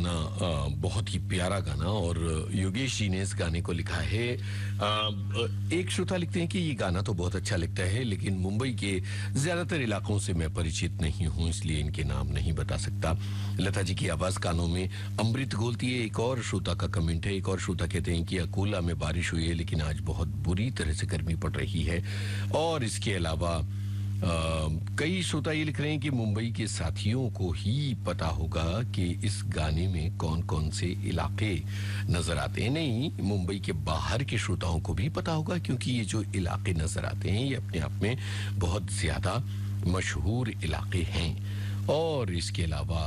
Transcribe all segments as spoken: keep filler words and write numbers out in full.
गाना आ, बहुत ही प्यारा गाना और योगेश जी ने इस गाने को लिखा है। आ, एक श्रोता लिखते हैं कि ये गाना तो बहुत अच्छा लगता है, लेकिन मुंबई के ज्यादातर इलाकों से मैं परिचित नहीं हूँ, इसलिए इनके नाम नहीं बता सकता। लता जी की आवाज कानों में अमृत घोलती है। एक और श्रोता का कमेंट है। एक और श्रोता कहते हैं कि अकोला में बारिश हुई है, लेकिन आज बहुत बुरी तरह से गर्मी पड़ रही है। और इसके अलावा Uh, कई श्रोता ये लिख रहे हैं कि मुंबई के साथियों को ही पता होगा कि इस गाने में कौन कौन से इलाके नजर आते हैं। नहीं, मुंबई के बाहर के श्रोताओं को भी पता होगा, क्योंकि ये जो इलाके नजर आते हैं ये अपने आप में बहुत ज्यादा मशहूर इलाके हैं। और इसके अलावा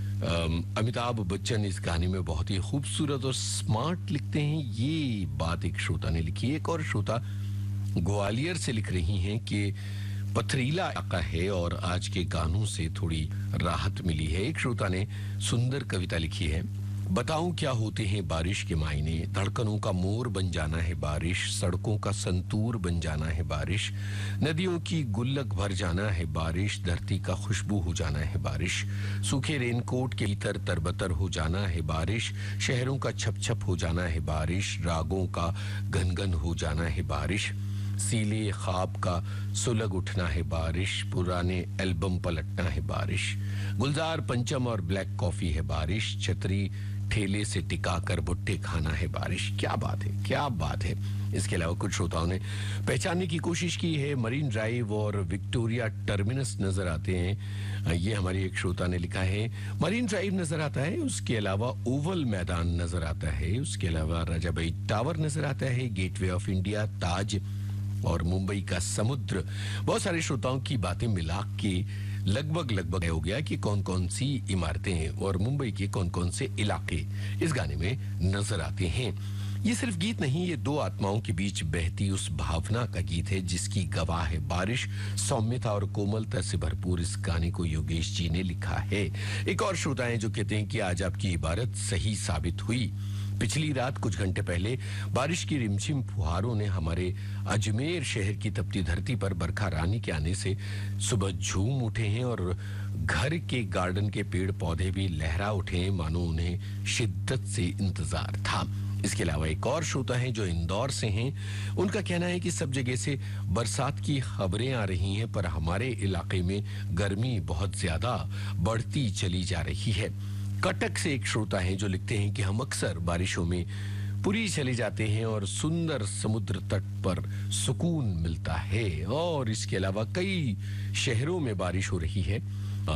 अमिताभ बच्चन इस गाने में बहुत ही खूबसूरत और स्मार्ट लिखते हैं। ये बात एक श्रोता ने लिखी है। एक और श्रोता ग्वालियर से लिख रही हैं कि पथरीला इलाका है और आज के गानों से थोड़ी राहत मिली है। एक श्रोता ने सुंदर कविता लिखी है। बताऊं क्या होते हैं बारिश के मायने, धड़कनों का मोर बन जाना है बारिश, सड़कों का संतूर बन जाना है बारिश, नदियों की गुल्लक भर जाना है बारिश, धरती का खुशबू हो जाना है बारिश, सूखे रेनकोट के भीतर तरबतर हो जाना है बारिश, शहरों का छप छप हो जाना है बारिश, रागों का घनघन हो जाना है बारिश, सीले ख्वाब का सुलग उठना है बारिश, पुराने एल्बम पलटना है बारिश, गुलजार पंचम और ब्लैक कॉफी है बारिश, छतरी ठेले से टिका कर भुट्टे खाना है बारिश। क्या बात है, क्या बात है। इसके अलावा कुछ श्रोताओं ने पहचानने की कोशिश की है। मरीन ड्राइव और विक्टोरिया टर्मिनस नजर आते हैं। ये हमारी एक श्रोता ने लिखा है। मरीन ड्राइव नजर आता है, उसके अलावा ओवल मैदान नजर आता है, उसके अलावा राजाबाई टावर नजर आता है, गेटवे ऑफ इंडिया, ताज और मुंबई का समुद्र। बहुत सारे श्रोताओं की बातें मिला के लगभग लगभग हो गया कि कौन कौन सी इमारतें और मुंबई के कौन कौन से इलाके इस गाने में नजर आते हैं। ये सिर्फ गीत नहीं, ये दो आत्माओं के बीच बहती उस भावना का गीत है जिसकी गवाह है बारिश। सौम्यता और कोमलता से भरपूर इस गाने को योगेश जी ने लिखा है। एक और श्रोता हैं जो कहते हैं कि आज आपकी इबारत सही साबित हुई। पिछली रात कुछ घंटे पहले बारिश की रिमझिम फुहारों ने हमारे अजमेर शहर की तपती धरती पर बरखा रानी के आने से सुबह झूम उठे हैं और घर के गार्डन के पेड़ पौधे भी लहरा उठे हैं, मानो उन्हें शिद्दत से इंतजार था। इसके अलावा एक और श्रोता हैं जो इंदौर से हैं। उनका कहना है कि सब जगह से बरसात की खबरें आ रही हैं, पर हमारे इलाके में गर्मी बहुत ज्यादा बढ़ती चली जा रही है। कटक से एक श्रोता हैं जो लिखते हैं कि हम अक्सर बारिशों में पुरी चले जाते हैं और सुंदर समुद्र तट पर सुकून मिलता है। और इसके अलावा कई शहरों में बारिश हो रही है।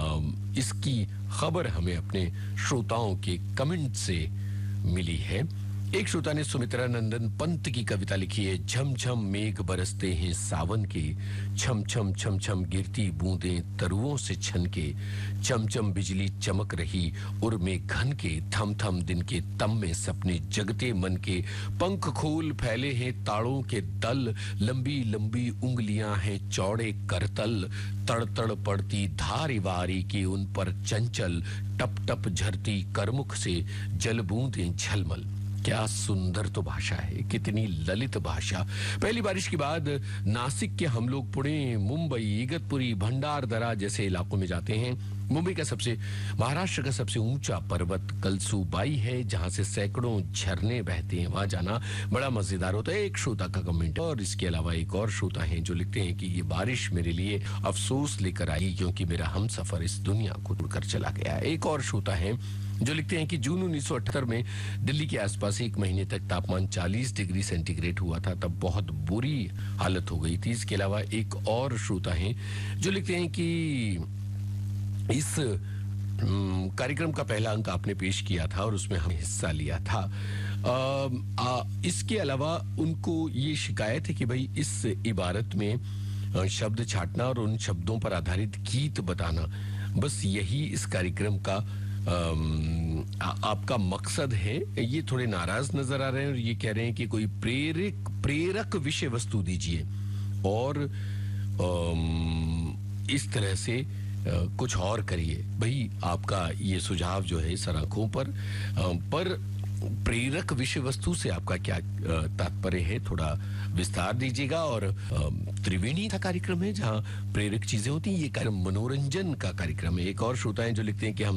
इसकी खबर हमें अपने श्रोताओं के कमेंट से मिली है। एक श्रोता ने सुमित्रा नंदन पंत की कविता लिखी है। झम झम मेघ बरसते हैं सावन के, छम छम छम छम गिरती बूंदें तरुओं से छन के, चम चम बिजली चमक रही उर्मे घन के, थम थम दिन के तम में सपने जगते मन के, पंख खोल फैले हैं ताड़ों के दल, लंबी लंबी उंगलियां हैं चौड़े करतल, तड़ तड़ पड़ती धारी वारी की उन पर चंचल, टप टप झरती करमुख से जल बूंदें झलमल। क्या सुंदर तो भाषा है, कितनी ललित भाषा। पहली बारिश के बाद नासिक के हम लोग पुणे, मुंबई, इगतपुरी, भंडारदरा जैसे इलाकों में जाते हैं। मुंबई का सबसे महाराष्ट्र का सबसे ऊंचा पर्वत कलसूबाई है, जहां से सैकड़ों झरने बहते हैं। वहां जाना बड़ा मजेदार होता है। एक श्रोता का कमेंट है। और इसके अलावा एक और श्रोता हैं जो लिखते हैं कि ये बारिश मेरे लिए अफसोस लेकर आई, क्योंकि मेरा हमसफर इस दुनिया को छोड़कर चला गया। एक और श्रोता है जो लिखते हैं कि जून उन्नीस सौ अठहत्तर में दिल्ली के आसपास एक महीने तक तापमान चालीस डिग्री सेंटीग्रेड हुआ था, तब बहुत बुरी हालत हो गई थी। इसके अलावा एक और श्रोता हैं जो लिखते हैं कि इस कार्यक्रम का पहला अंक आपने पेश किया था और उसमें हमने हिस्सा लिया था। आ, आ, इसके अलावा उनको ये शिकायत है कि भाई इस इबारत में शब्द छाटना और उन शब्दों पर आधारित गीत बताना, बस यही इस कार्यक्रम का आ, आपका मकसद है। ये थोड़े नाराज नजर आ रहे हैं और ये कह रहे हैं कि कोई प्रेरक प्रेरक विषय वस्तु दीजिए और इस तरह से आ, कुछ और करिए। भाई आपका ये सुझाव जो है सराखों पर आ, पर प्रेरक विषय वस्तु से आपका क्या तात्पर्य है, थोड़ा विस्तार दीजिएगा। और त्रिवेणी का कार्यक्रम है जहां प्रेरक चीजें होती हैं, ये कार्यक्रम मनोरंजन का कार्यक्रम है। एक और श्रोता हैं जो लिखते हैं कि हम